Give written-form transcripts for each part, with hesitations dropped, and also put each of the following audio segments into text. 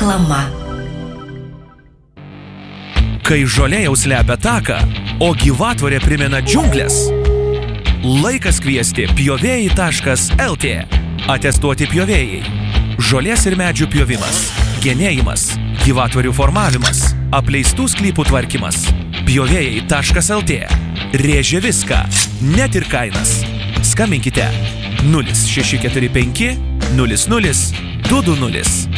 Reklama. Kai žolė jau slepia taką, o gyvatvorė primena džiunglės, laikas kviesti pjovėjai.lt. Atestuoti pjovėjai. Žolės ir medžių pjovimas, genėjimas, gyvatvorių formavimas, apleistų sklypų tvarkymas. Pjovėjai.lt. Rėžia viską, net ir kainas. Skambinkite 0645 00 220.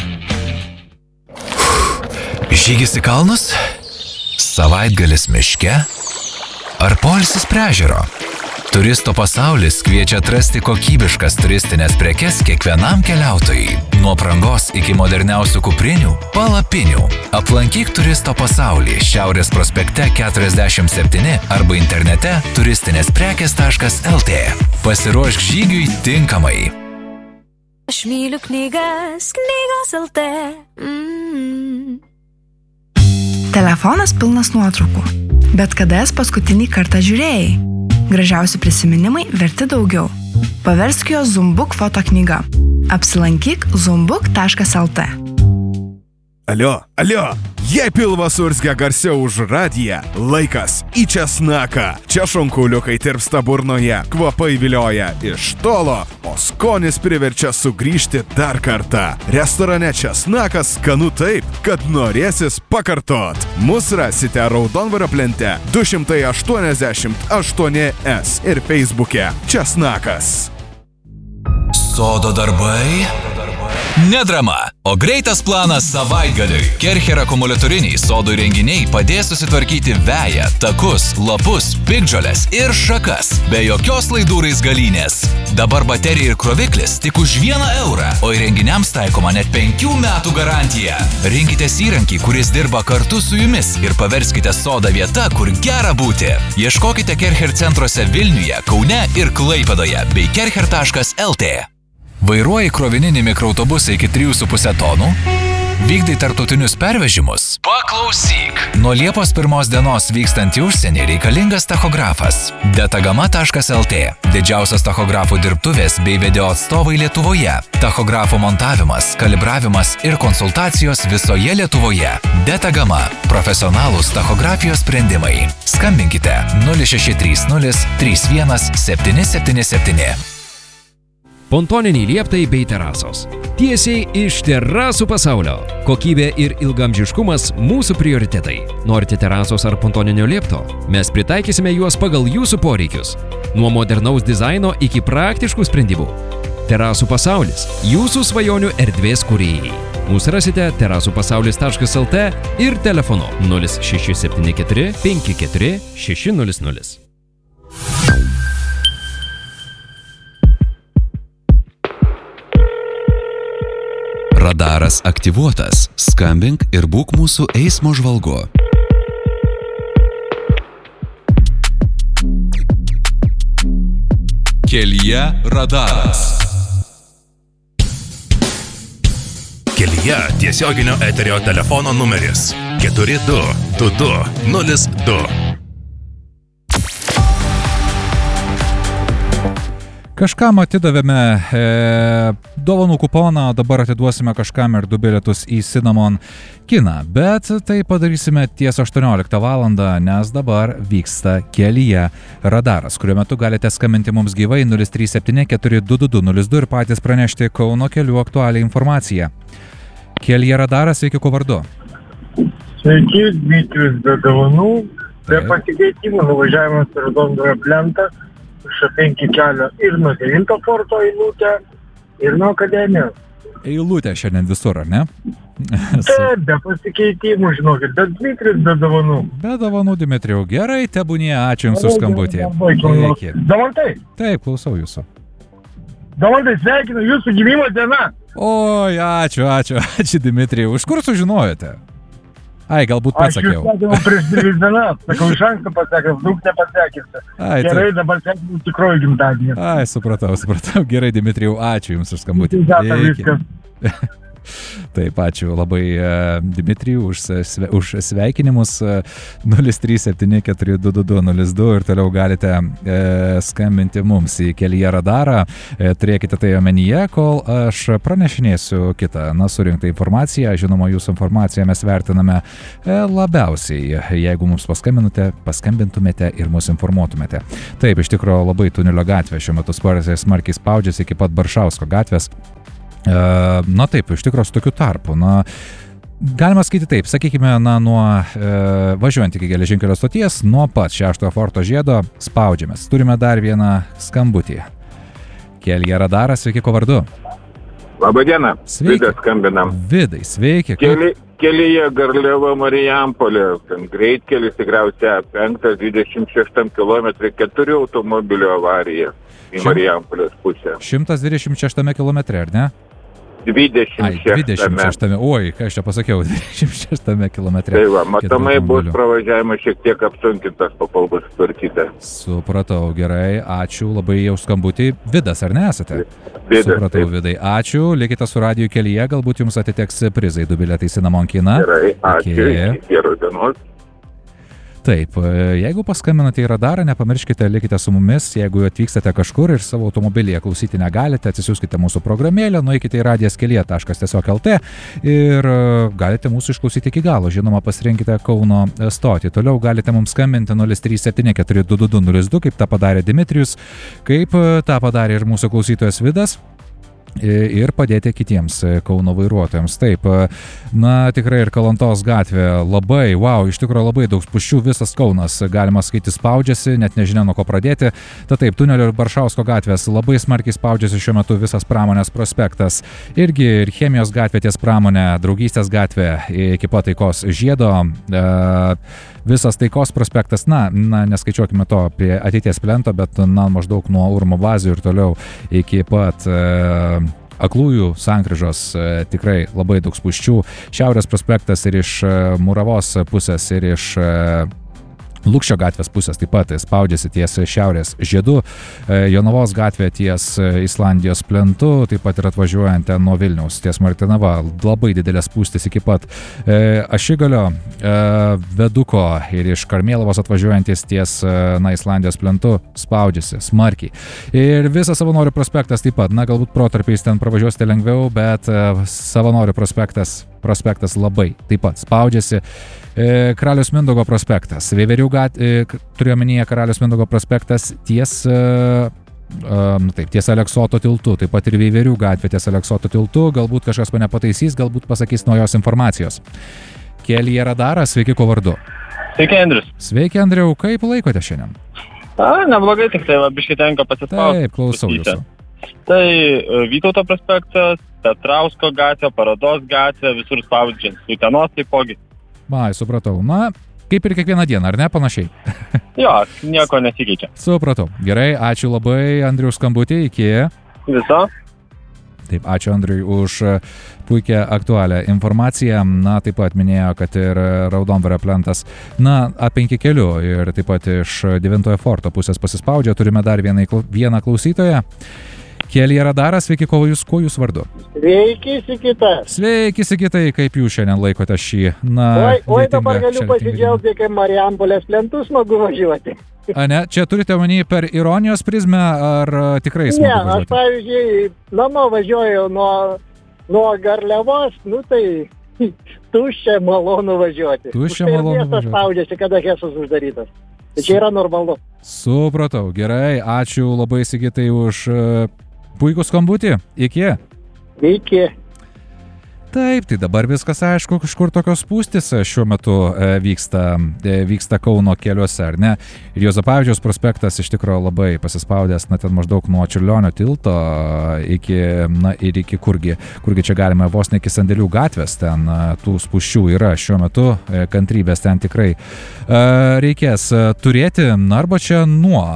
Žygis į kalnus? Savaitgalis miške? Ar poilsis prie ežero? Turisto pasaulis kviečia atrasti kokybiškas turistinės prekes kiekvienam keliautojui. Nuo prangos iki moderniausių kuprinių, palapinių. Aplankyk turisto pasaulį Šiaurės prospekte 47 arba internete turistinėsprekės.lt. Pasiruošk žygiui tinkamai. Aš myliu knygas, knygos LT. Telefonas pilnas nuotraukų. Bet kada jas paskutinį kartą žiūrėjai? Gražiausi prisiminimai verti daugiau. Paversk jo Zumbuk foto knyga. Apsilankyk zumbuk.lt. Alio, jei pilvas urzgia garsiau už radiją, laikas į česnaką. Čia šonkauliukai tirpsta burnoje, kvapai vilioja iš tolo, o skonis priverčia sugrįžti dar kartą. Restorane Česnakas skanu taip, kad norėsis pakartot. Mus rasite Raudondvario plente 288S ir Facebook'e Česnakas. Sodo darbai? Nedrama, o greitas planas savaitgaliui. Kercher akumuliatoriniai sodų įrenginiai padės susitvarkyti veją, takus, lapus, piktžoles ir šakas. Be jokios laidų raizgalynės. Dabar baterija ir kroviklis tik už 1 eurą, o įrenginiams taikoma net 5 metų garantija. Rinkitės įrankį, kuris dirba kartu su jumis ir paverskite sodą vieta, kur gera būti. Ieškokite Kercher centruose Vilniuje, Kaune ir Klaipėdoje bei kercher.lt. Vairuoji krovininį mikroautobusą iki 3,5 tonų? Vykdai tarptautinius pervežimus? Paklausyk! Nuo Liepos 1 dienos vykstant į užsienį reikalingas tachografas. Detagama.lt. Didžiausios tachografų dirbtuvės bei video atstovai Lietuvoje. Tachografų montavimas, kalibravimas ir konsultacijos visoje Lietuvoje. Detagama. Profesionalūs tachografijos sprendimai. Skambinkite 0630 31 777. Pontoniniai lieptai bei terasos. Tiesiai iš terasų pasaulio. Kokybė ir ilgamžiškumas mūsų prioritetai. Norite terasos ar pontoninio liepto? Mes pritaikysime juos pagal jūsų poreikius. Nuo modernaus dizaino iki praktiškų sprendimų. Terasų pasaulis. Jūsų svajonių erdvės kūrėjai. Mūsų rasite terasupasaulis.lt ir telefonu 0674 54 600. Radaras aktyvuotas. Skambink ir būk mūsų eismo žvalgu. Kelyje radaras. Kelyje tiesioginio eterio telefono numeris 422202. Kažkam atidavėme dovanų kuponą, dabar atiduosime kažkam ir 2 bilietus į Cinnamon kiną, bet tai padarysime ties 18 valandą, nes dabar vyksta Kelyje radaras, kuriuo metu galite skambinti mums gyvai 037 42202 ir patys pranešti Kauno kelių aktualią informaciją. Kelyje radaras, sveiki, kuo vardu? Sveiki, Dmitrijus be dovanų, be pasikeitimų, nuvažiavimas per Raudondvario plentą. Šapenki kelio ir nuo 9 forto eilutę, ir nuo akademijos. Eilutė šiandien visur, ar ne? Taip, be pasikeitimų, žinokit, bet Dmitrijus be dovanų. Be dovanų, Dmitrijau. Gerai, tebūnie, ačiū Jums už skambutį. Damantai? Taip, klausau Jūsų. Damantai, sveikinu, Jūsų gimimo diena. Oi, ačiū, Dmitrijau. Už kur sužinojote? Ai, galbūt pats sakiau. Aš jūs sakau prieš 2 dienas, sakau, iš anksto pasakęs, daug nepasakėsi. Gerai, dabar sveikinu tikroji gimtadienį. Ai, supratau. Gerai, Dmitrijau, ačiū Jums už skambutį. Taip, ačiū labai Dmitrijų už sveikinimus 037422202 ir toliau galite skambinti mums į Kelyje radarą. Turėkite tai omenyje, kol aš pranešinėsiu kitą surinktą informaciją. Žinoma, jūsų informaciją mes vertiname labiausiai, jeigu mums paskambintumėte ir mus informuotumėte. Taip, iš tikrųjų labai Tunelio gatvė šiuo metu smarkiai spaudžiasi iki pat Baršausko gatvės. Na taip, iš tikrųjų su tokiu tarpu. Galima sakyti taip, sakykime, nuo važiuojant iki geležinkelio stoties, nuo pat 6 forto žiedo spaudžiamės. Turime dar vieną skambutį. Kelyje radaras, sveiki, ko vardu? Labadiena, Sveiki. Vidas skambinam. Vidai, sveiki. Kelyje Garliava Marijampolė, greitkelis tikriausiai 5-26 km 4 automobilio avarija į Marijampolės pusę. 126 kilometre, ar ne? 26. Oi, ką aš čia pasakiau, 26 kilometre. Tai va, matomai bus pravažiavimas šiek tiek apsunkintas, pakol bus sutvarkyta. Supratau, gerai, ačiū labai jau skambutį. Vidas, ar ne esate? Vidas. Supratau, Vidai, ačiū. Likite su radiju Kelyje, galbūt jums atiteks prizai 2 bilietai į Cinnamon kiną. Gerai, ačiū. Geros dienos. Taip, jeigu paskambinate į radarą, nepamirškite, likite su mumis, jeigu atvykstate kažkur ir savo automobilyje klausyti negalite, atsisiųskite mūsų programėlę, nueikite į radijaskelija.lt ir galite mūsų išklausyti iki galo. Žinoma, pasirinkite Kauno stotį. Toliau galite mums skambinti 037422202, kaip tą padarė Dmitrijus, kaip tą padarė ir mūsų klausytojas Vidas. Ir padėti kitiems Kauno vairuotojams. Taip, tikrai ir Kalantos gatvė labai, iš tikrųjų labai daug spūsčių, visas Kaunas, galima sakyti, spaudžiasi, net nežinia nuo ko pradėti. Taip, Tunelio ir Baršausko gatvės labai smarkiai spaudžiasi šiuo metu visas Pramonės prospektas. Irgi ir Chemijos gatvė ties Pramonė, Draugystės gatvė iki pat Taikos žiedo. Visas Taikos prospektas, neskaičiuokime to prie ateities plento, bet maždaug nuo Urmo bazių ir toliau iki pat Aklųjų sankryžos tikrai labai daug spūsčių. Šiaurės prospektas ir iš Muravos pusės ir iš Lukščio gatvės pusės taip pat spaudžiasi ties Šiaurės žiedu, Jonavos gatvė ties Islandijos plentu, taip pat ir atvažiuojant nuo Vilniaus ties Martinava, labai didelės spūstys iki pat Ašigalio Veduko ir iš Karmėlavos atvažiuojantis ties Islandijos plentu spaudžiasi smarkiai. Ir visas Savanorių prospektas taip pat, galbūt protarpiais ten pravažiuosite lengviau, bet Savanorių prospektas labai taip pat spaudžiasi. Karaliaus Mindaugo prospektas, Veiverių gatvė, turiu omenyje Karaliaus Mindaugo prospektas ties Aleksoto tiltu, taip pat ir Veiverių gatvė ties Aleksoto tiltu, galbūt kažkas mane pataisys, galbūt pasakys naujos informacijos. Kelyje radaras, sveiki, ko vardu? Sveiki, Andrius. Sveiki, Andriau, kaip laikote šiandien? Neblogai, tik tai biškai tenka pasispausti. Taip, klausau jūsų. Tai Vytauto prospektas, Petrausko gatvė, Parodos gatvė, visur spaudžiant, Utenos taipogi. Supratau. Kaip ir kiekvieną dieną, ar ne, panašiai? Jo, nieko nesikeičia. Supratau. Gerai, ačiū labai Andriui už skambutį, iki. Viso. Taip, ačiū Andriui už puikią aktualią informaciją. Taip pat minėjo, kad ir Raudondvario plentas, A5 keliu ir taip pat iš 9 forto pusės pasispaudžia. Turime dar vieną klausytoją. Kelyje radaras, sveiki, kuo jūs vardu? Sveiki, Sigita. Sveiki, Sigitai, kaip jūs šiandien laikote šį, Oi, dabar galiu pasidžiaugti, kaip Marijampolės plentų smagu važiuoti. Ne, čia turite omeny per ironijos prizmę, ar tikrai smagu važiuoti? Ne, aš pavyzdžiui, namo važiuoju nuo Garliavos, tai tuščia malonu važiuoti. Tuščia malonu važiuoti. Miestas spaudžiasi, kada Hesas uždarytas. Tai čia yra normalu. Supratau, gerai, ačiū labai, Sigitai, už puikų skambutį. Iki. Iki. Taip, tai dabar viskas aišku, kažkur tokios spūstys šiuo metu vyksta Kauno keliuose, ar ne? Ir Juozapavičiaus prospektas iš tikrųjų labai pasispaudęs, ten maždaug nuo Čiurlionio tilto iki kurgi čia galime vos ne iki Sandėlių gatvės, ten tų spūsčių yra šiuo metu, kantrybės ten tikrai reikės turėti, arba čia nuo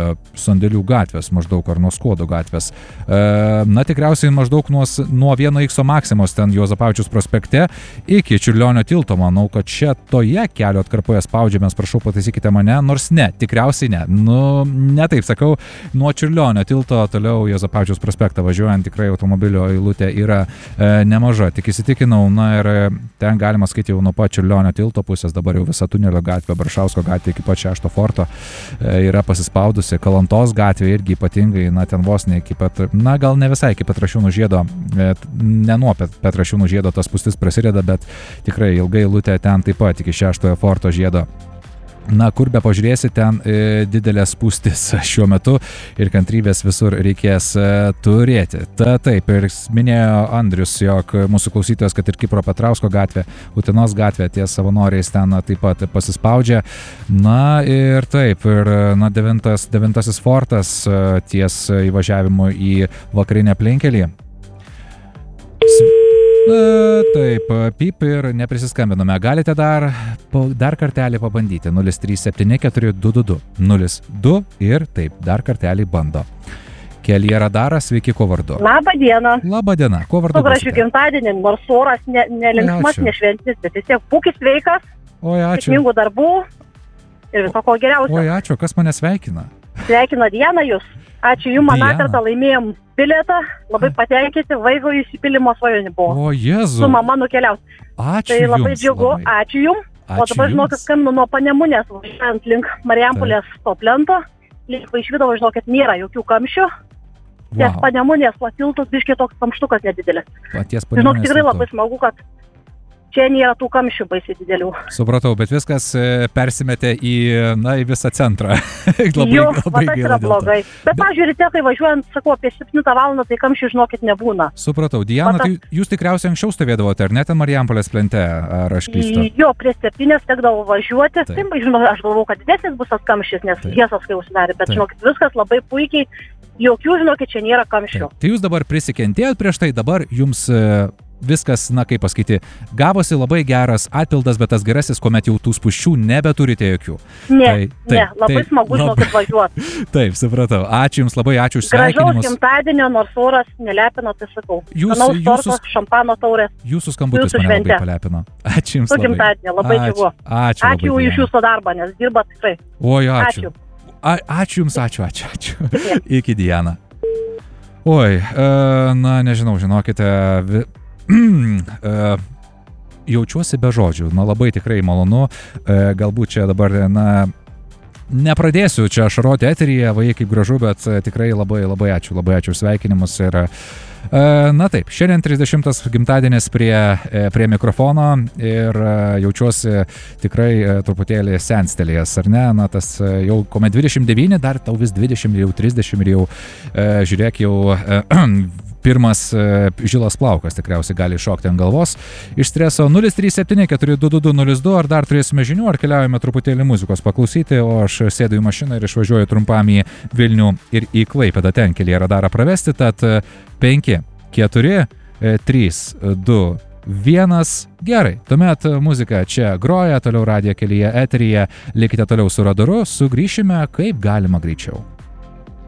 Sandėlių gatvės maždaug, ar nuo Skuodo gatvės. Tikriausiai maždaug nuo 1X Felikso Maksimos ten Juozapavičiaus prospekte iki Čiurlionio tilto. Manau, kad čia toje kelio atkarpoje spaudžiamės, prašau pataisykite mane, nors ne, tikriausiai ne. Nu, ne taip sakau, nuo Čiurlionio tilto toliau Juozapavičiaus prospektą važiuojant tikrai automobilio eilutė yra nemaža. Tik įsitikinau, na ir ten galima skaityti jau nuo pat Čiurlionio tilto pusės, dabar jau visa Tunelio gatvė, Baršausko gatvė iki pat 6 forto yra pasispaudusi, Kalantos gatvė irgi ypatingai, na ten vos ne iki pat, na gal ne visai iki Petrašiūnų žiedo, ne nuo Petrašiūnų žiedo tas spūstis prasideda, bet tikrai ilgai eilutė ten taip pat iki 6 forto žiedo. Na, kur be pažiūrėsi, ten didelės spūstis šiuo metu ir kantrybės visur reikės turėti. Taip, ir minėjo Andrius, jog mūsų klausytojas, kad ir Kipro Petrausko gatvė, Utenos gatvė, ties savanoriais ten taip pat pasispaudžia. Na ir taip, ir na, 9 fortas ties įvažiavimu į vakarinę aplinkelį. Taip, pip ir neprisiskambinome. Galite dar kartelį pabandyti. 0374222 02 ir taip, dar kartelį bando. Kelyje Radaras, sveiki, ko vardu? Labą dieną. Labą dieną, ko vardu? Su gražiu gimtadienį, nors oras nelinksmas, nešventinis, bet vis tiek būkis sveikas. Oi, ačiū. Sėkmingų darbų ir viso ko geriausio. Oi, ačiū, kas mane sveikina? Sveikina Diana jūs. Ačiū jums, man kartą laimėjom bilietą, labai patenkinti, vaiko įsipilimo svajonė buvo. O, Jėzu. Su mama nukeliaus. Ačiū tai labai jums, džiugu, labai. ačiū jums. O dabar žinokit, skambinu nuo Panemunės, važiuojant link Marijampolės to plento. Link Vaišvydo, žinokit, nėra jokių kamščių. Ties Panemunės patiltus biškiai toks kamštukas nedidelis. Žinok, tikrai labai smagu, kad čia nėra tų kamščių baisiai didelių. Supratau, bet viskas persimetė į visą centrą. Jo, tas yra blogai. Bet, pavyzdžiui, ryte, kai važiuojant, sakau, apie 7 valandą, tai kamščių, žinokit, nebūna. Supratau. Diana, tai jūs tikriausiai anksčiau stovėdavote, ar ne, ten Marijampolės plente, ar aš klystu? Jo, prie 7 tekdavo važiuoti. Taip, žinok, aš galvau, kad didesnis bus tas kamštis, nes Jėzos kai užsidarė, bet, žinokit, viskas labai puikiai, jokių, žinokit, čia nėra kamščių. Tai jūs dabar prisikentėjot prieš tai, dabar jums viskas, na kaip pasakyti, gavosi labai geras atpildas, bet tas gerasis, kuomet jau tų spūsčių nebeturite jokių. Ne, labai smagu žinokit važiuoti. Taip, supratau. Ačiū jums labai, ačiū už sveikinimus. Gražaus gimtadienio, nors oras nelepino, tai sakau. Skanaus torto, šampano taurės. Jūsų skambutis mane labai palepino. Ačiū jums labai. Gimtadienio, labai džiugu. Ačiū už jūsų darbą, nes dirbat tikrai. Oi, ačiū. Ačiū jums, ačiū. Iki, Diana. Oi, na nežinau, žinokite, jaučiuosi be žodžių, na labai tikrai malonu, galbūt čia dabar, na, nepradėsiu čia ašaroti eteryje, vai kaip gražu, bet tikrai labai ačiū už sveikinimus ir na taip, šiandien 30 gimtadienis prie mikrofono ir jaučiuosi tikrai truputėlį senstelėjęs, ar ne, na tas jau kuomet 29, dar tau vis 20, jau 30 ir jau žiūrėk jau pirmas žilas plaukas tikriausiai gali šokti ant galvos. Iš streso 037422202 ar dar turėsime žinių, ar keliaujame truputėlį muzikos paklausyti, o aš sėdu į mašiną ir išvažiuoju trumpam į Vilnių ir į Klaipėdą, ten Kelyje Radarą pravesti, tad 5, 4, 3, 2, 1. Gerai, tuomet muzika čia groja, toliau radijo Kelyje eteryje, likite toliau su Radaru, sugrįšime kaip galima greičiau.